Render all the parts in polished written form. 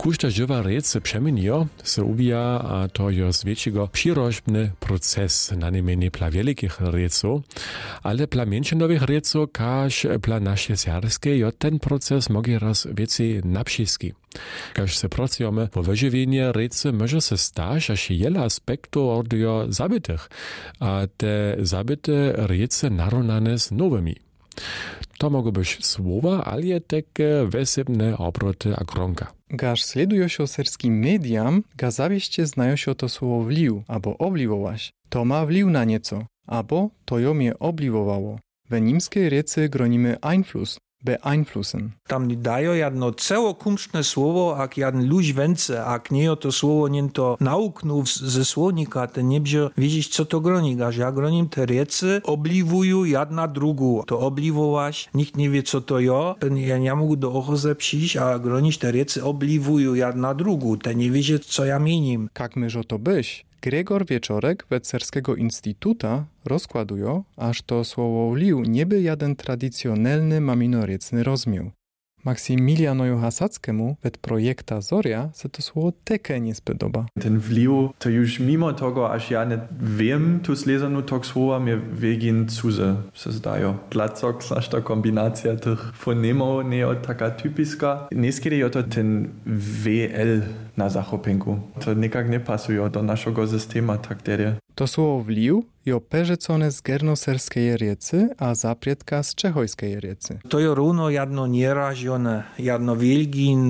Kušta żywa rec przemienio se uwija, a to jest większego przyrożbny proces na niemienie dla wielkich reców, ale dla mniejszych reców, każ dla naszej serskie, jo ten proces mogę raz więcej naprzysky. Każ se pracujemy po wyżywieniu recy, może se stać, że wiele aspektów ordio zabitych, a te zabite rece narównane z nowymi. To mogą być słowa, ale takie wesebne obroty a gronka. Gaż sledują się serskim mediam, ga zawieście znają się to słowo wlił, albo obliwować. To ma wlił na nieco, albo to ją mnie obliwowało. We niemskiej recy gronimy Einfluss, beeinflussen. Tam dają jedno celokumszne słowo, jak jeden luź węce, jak nie to słowo nie to nauknął ze słownika, to nie będzie wiedzieć, co to groni. Gaż ja gronim te recy, obliwują jedna drugą. To obliwować, nikt nie wie, co to ja nie mógł do ochoze przyjść, a gronić te recy obliwują jedna drugą. Te nie wie, co ja minim. Jak myżo to byś? Gregor Wieczorek Wecerskiego Instytuta rozkładują, aż to słowo wlił nieby jeden tradycjonalny maminoriecny rozmiał. Maksymilianoju Hasackiemu wet projekta Zoria se to słowo teke nie spodoba. Ten wlił to już mimo tego, aż ja nie wiem tu slezanu tog słowa, mnie wegin cuze se zdają. Dlaczego aż ta kombinacja tych fonemów nie jest taka typiska. Nieskiedzie to ten WL na zachopenku. To nikak nie pasuje do naszego systemu tak tedy. To słowo wlił jo perzecone z gernoserskiej riecy, a zaprietka z czechojskiej riecy. To je równo jedno nierażone, jedno wielgin,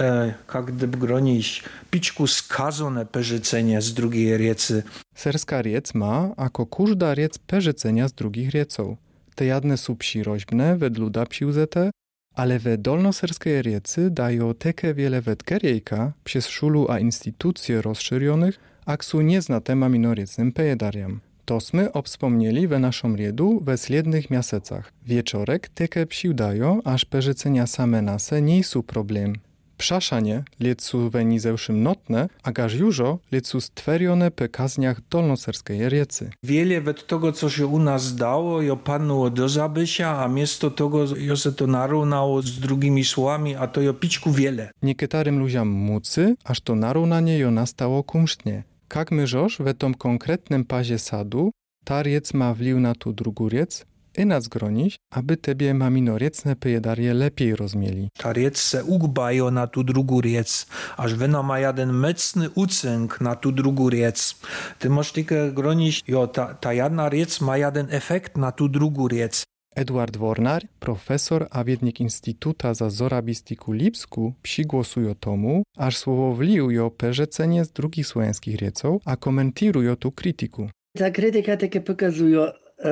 jak gdyby gronić, piczku skazone perzecenie z drugiej riecy. Serska riec ma, ako każda riec perzecenia z drugich rieców. Te jadne są przyroźbne, wedluda przyuzete, ale we dolnoserskiej riecy dają takie wiele wetgeriejka przez szulu a instytucje rozszerzonych, ak są nieznate maminoriecnym pejedariam. To sme obspomnieli we naszym riedu we slednych miasecach. Wieczorek takie przydają, aż perzecenia same nase nie są problem. Przaszanie lecu we nizewszym notne, a gaż jużo lecu stwerione pe kazniach dolnoserskiej riecy. Wiele wet tego, co się u nas dało, jo padło do zabysia, a miesto tego jo se to narównało z drugimi słowami, a to jo piczku wiele. Nieketarym ludziom mucy, aż to narównanie jo nastało kumsztnie. Jak myżoż we tom konkretnym pazie sadu, ta riec ma wlił na tu drugu riec, i nas gronić, aby tebie maminoriecne pejedarie lepiej rozumieli. Ta riec se ugbają na tu drugu riec, aż wena ma jeden mocny ucynk na tu drugu riec. Ty możesz tylko gronić, ta jedna riec ma jeden efekt na tu drugu riec. Eduard Wornar, profesor a wiednik Instytuta za zorabistiku Lipsku, przygłosują tomu, aż słowo wlił jo perzecenie z drugich słowiańskich rieców, a komentirują tu krytyku. Ta krytyka takie pokazuje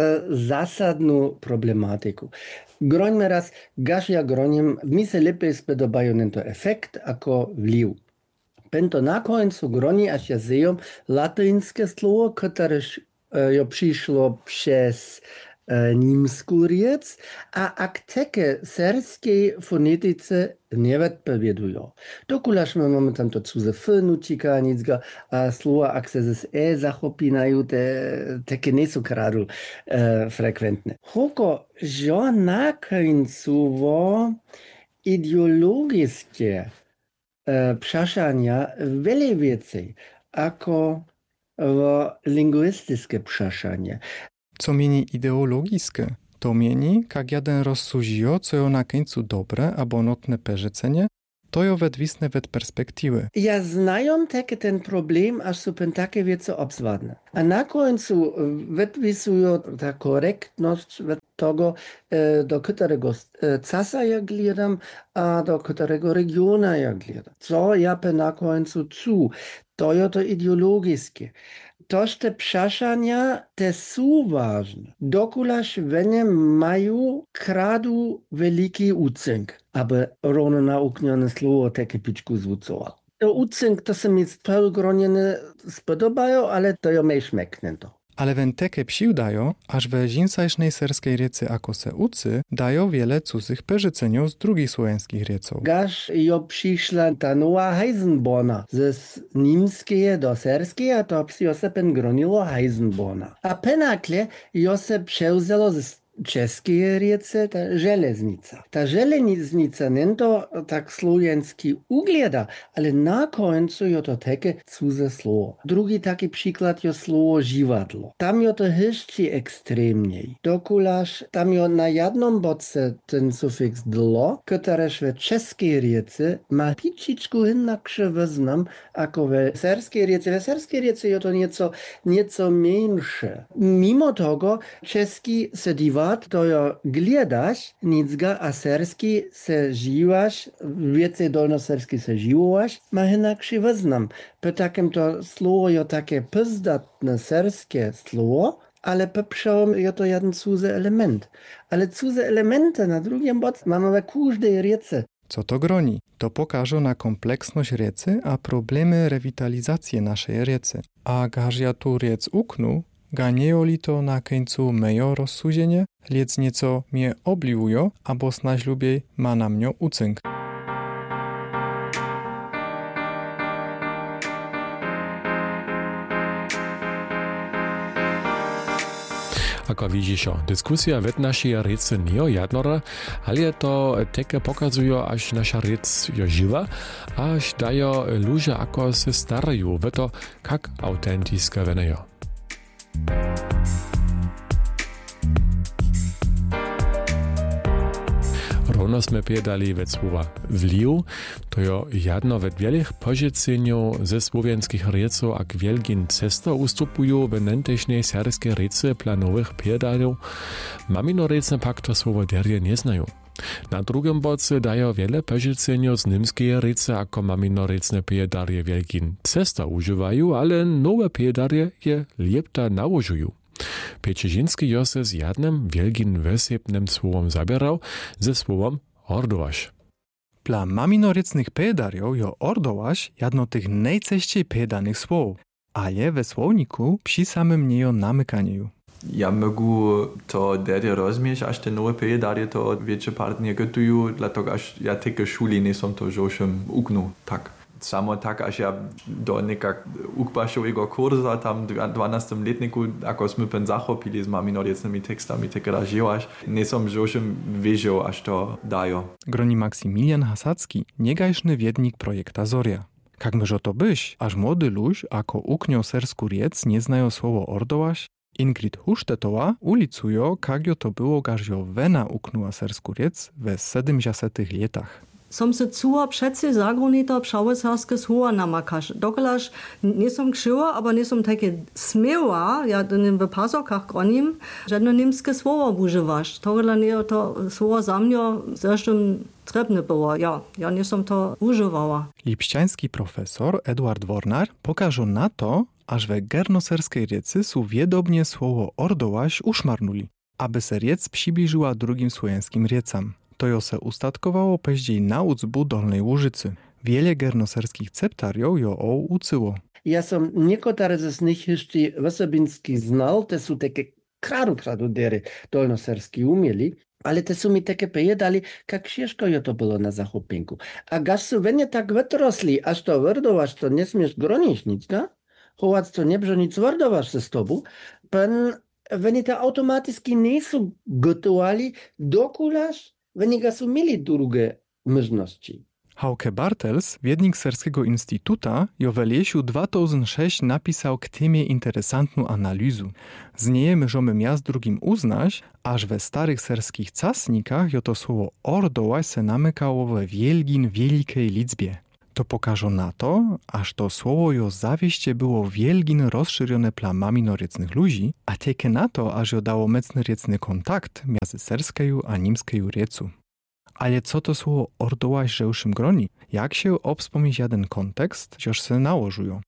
zasadną problematyku. Grońmy raz, gaż ja gronim, mi se lepiej spodobają to efekt, ako wlił. Pęto na końcu groni, aż ja zeją latyńskie słowo, które jo przyszło przez niemsku riec, a akteke serskiej fonetyce nie odpowiadają. Dokulaż my mamy tam to cuze f nucika, nicga, a słowa ak se z e zachopinają, te nie są kradu frekwentne. Hoko, że na końcu ideologiskie przeszania wiele więcej, ako lingwistyczne przeszanie. Co mieni ideologiskie? To mieni, jak jeden rozsuzio, co jo na końcu dobre, albo notne perzecenie, to jo wedwisne wed perspektywy. Ja znają takie ten problem, aż są takie wiece obzwadne. A na końcu wedwisują ta korektność tego, do którego casa ja gledam, a do którego regiona ja gledam. Co ja na końcu cu, to jo to ideologiskie. Toż te przeszania te są ważne. Dokulaż wenie mają kradu wielki ucynk, aby równo nauknione słowo takie piczku zwucowało. To ucynk to se mi spełgroniene spodobają, ale to jo mej szmeknę to. Ale wenteke przydają, aż we zinsajsznej serskiej riecy ako se ucy dają wiele cudzych perzeceniów z drugich słowiańskich rieców. Gaż jo przyszła ta nowa Heisenborna ze niemskie do serskie, a to jo se pen gronilo Heisenborna. A penakle jo se przewzelo z českej riece ta železnica. Ta železnica nie to tak słowiański ugleda, ale na końcu je to takie cudze słowo. Drugi taki przykład je słowo dziwadło. Tam je to jeszcze ekstremniej. Dokulaż tam je na jednym bodce ten sufiks dlo, któreż w czeskiej riece ma pičičku inakszy wyznam, ako w serskiej riece. W serskiej riece je to nieco mniejsze. Mimo tego czeski se dziwat, to je gledaš, nicga, a serski se živaš, więcej dolnoserski se živovaš, ma inakszy wyznam. Po takim to słowo je takie pyzdatne serskie słowo, ale po przełom je to jeden cudzy element. Ale cudze elementy na drugim boku mamy we każdej riece. Co to groni? To pokaże na kompleksność riecy, a problemy rewitalizacji naszej riecy. A garzia tu riec uknu, ganiejo li to na końcu mejo rozsuzenie, liec nieco mnie obliwujo, abo snaź lubiej ma na mnie ucynk. Ako widzisz, dyskusja w naszej riece nie jednora, ale to takie pokazuje, aż nasza riec je żywa, aż daje ludzie ako se starają w to, jak autentycka wenejo. Równo sme povedali ve słowa vliv, to je jedno ve wielich požiceniu ze słowiańskich riecov, ak wielgin cesto ustupujú v nentešnej serskej riece planowych pedalów, maminorecne pak to słowo derje nie znają. Na drugim boce dają wiele požiceniu z nimskiej riece, ako maminorecne pedalje wielgin cesto używają, ale nowe pedalje je lepta nałožujú. Pečežinski jo se z jednym wielgin wesebnym słowom zabierał, ze słowom ordowaś. Dla maminorecnych pedariów jo ordowaś jedno tych najczęściej pedanych słów, ale we słowniku przy samym niejo namykanieju. Ja mogę to derje rozumieć, aż te nowe pedary to więcej part nie gotują, dlatego aż ja takie szuli nie są to żoszym uknu, tak. Samo tak, aż ja do nekak ukbašovego kurza tam w 12-letniku, ako sme pen zachopili z maminorecnymi tekstami, takie ražiovaš, nie som žošem wiedział, aż to dajo. Groni Maksymilian Hasacki, niegajszny wiednik projekta Zoria. Jak myżo to byś, aż młody luź, ako uknio sersku riec, nie znają słowo ordołaś? Ingrid Huštetowa ulicujo, jak jo to było, garzio wena uknuła sersku riec we 70 latach. Som se cuła přeci zagrunita přavecarske słowa namakaš. Dokolaž nesom kšiva, aber nesom takie smiała, ja w pasokach gronim, żadne niemskie słowa używasz. Togela nie to słowo za mnie zresztą trebne było. Ja nesom to używała. Lipšťanski profesor Eduard Wornar pokaże na to, aż we gernoserskiej riecy su wiedobnie słowo ordołaś uszmarnuli, aby se riec przybliżyła drugim słowiańskim riecam. To jo se ustatkowało peździej na ucbu Dolnej Łużycy. Wiele gernoserskich ceptariów jo o ucyło. Ja som niekotare z nich jeszcze osobinski znal, te są takie kradu dery dolnoserski umieli, ale te są mi takie pojedali, jak ciężko jo to było na zachopinku. A gaż su wenie tak wytrosli, aż to wordowasz, to nie smiesz gronić nic, ga? Chowac to nie brzo nic wordowasz ze stobu, pen wenie to automatycznie nie są gotowali, dokulaż weniga su mieli drugie możliwości. Hauke Bartels, wiednik Serskiego Instytuta, jo w lesiu 2006 napisał k temie interesantną analizu. Z niej możemy miast drugim uznać, aż we starych serskich casnikach jo to słowo ordołaś se namykało we wielgin wielkiej liczbie. To pokaże na to, aż to słowo jo zawieście było wielgin rozszerzone plamami noriecnych ludzi, a takie na to, aż jo dało mecny riecny kontakt między serskeju a nimskeju riecu. Ale co to słowo ordołaś żełszym groni? Jak się obspomieć jeden kontekst, żeż se nałożują?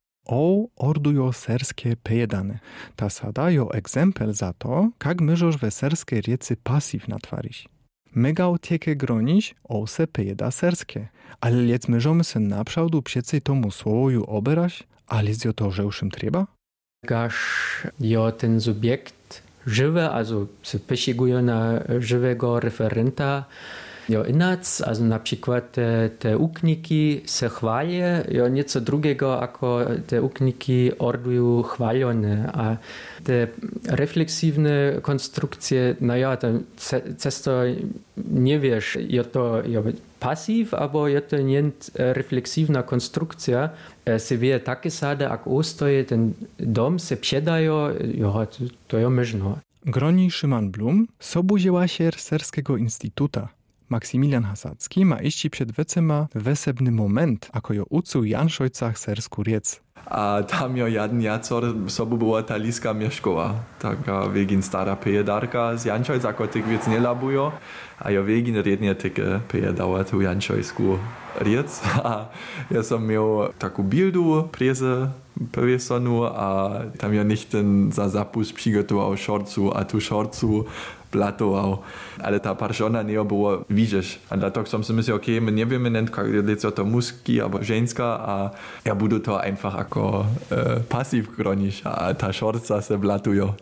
Ordujo serskie pejedane. Ta sada jo egzempel za to, jak myżoż we serskiej riecy pasiv natwarić. Megał tieke gronić, se pejeda serskie. Ale lec myżomy se naprzałdu przecie tomu słowoju oberać, ale z jo to żełszym trzeba? Gaż jo ten subjekt żywe, also se pešigują na żywego referenta, Jo, inac, also na przykład te ukniki se chwalje, jo nieco drugiego, ako te ukniki ordują chwalone, a te refleksywne konstrukcje, no ja, to często nie wiesz, je to pasiv, albo je to nie refleksywna konstrukcja, se wie takie sade, jak ostoje ten dom, se przedają, jo, to je możno. Groni Szyman Blum sobuzielasier Serskiego Instytuta. Maksymilian Hasacki ma iści przed wecema wesebny moment, ako jo ucu Janšojcach sersku riec. A tam jo jeden jacor sobu była ta liska mieszkowa. Taka wegin stara pejedarka z Janšojc, ako tyk wiec nie labujo. A jo wegin rednie tyke pejedała tu Janšojsku riec. A ja som miał taką bildu preze pewesonu, a tam jo nicht ten za zapust przygotował szorcu, a tu szorcu platował. Ale ta parzona nie było widzieć. A dlatego som si myslel, okej, my nie wiemy, jak to muski albo żeńska, a ja budu to einfach jako pasiv gronić, a ta szorca se blatujo.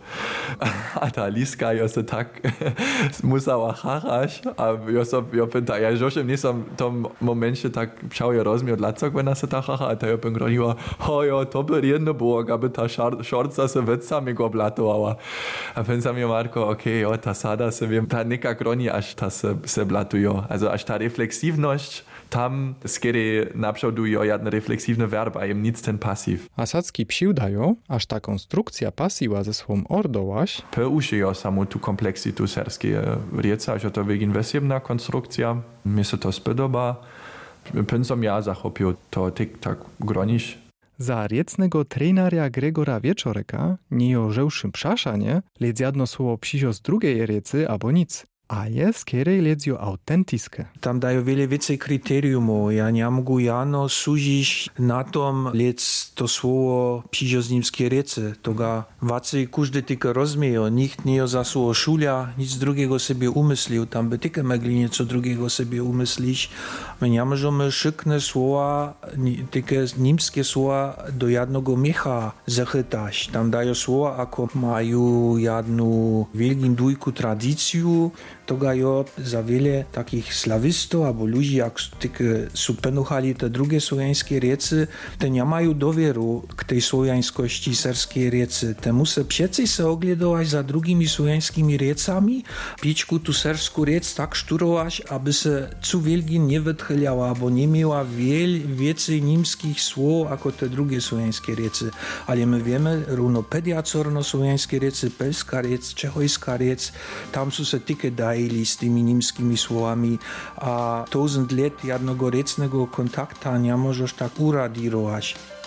A ta liska jo se tak musała harać, a jo pyta, ja żošem nisam w tym momencie tak pšał jo rozmiar dlacok, when se ta hacha, a ta jo pyn groniła, jo, to by jedno było, aby ta szorca se wecami go blatowała. A pyn sam jo Marko, okej, jo, ta sada se wiem, ta nika groni, aż ta se blatujo. Also aż ta refleksywność tam skiery naprzódujo jadne refleksywne verb, a jem nic ten pasiv. Hasacki přiudajo, aż ta konstrukcja pasiva ze swą ordołaś, Peušijo samo tu kompleksitu serskie rieca, že to vegin vesebna konstrukcja. Mi se to spodoba. Pyn som ja zachopil to tik tak groniš. za riecnego trenaria Gregora Wieczoreka nie o żełszym przaszanie, lecz jedno słowo przyjdzie z drugiej riecy albo nic. A je skierej ledzio autentiskie. Tam dajú veľa vecej kritériumov. Ja nemôžu jano súžiš na tom, lec to slovo přížoznímské riece. Toga vacej každý tyka rozmiejo. Nikt nie za slovo šulia, nic druhého sebe umyslil. Tam by tyka mogli něco druhého sebe umysliš. My nemôžeme šikné slova, tyka nímské slova do jedného mecha zachytáš. Tam dajú slova, ako majú jednu veľkú dujku tradíciu. Toga jo za wiele takich slawistów albo ludzi, jak są penuchali te drugie słowiańskie riece, te nie mają dowieru k tej słowiańskości serskiej riece. Te muszę przecież się oglądać za drugimi słowiańskimi riecami, pićku tu serską riec tak szturować, aby się cu wielki nie wytchylała, albo nie miała więcej niemskich słów, jako te drugie słowiańskie riece. Ale my wiemy, równo pediacorno słowiańskie riece, pelska riec, czechojska riec, tam są się tyke daje z tymi niemskimi słowami, a 1000 lat jednego riecnego kontakta nie możesz tak uradirować.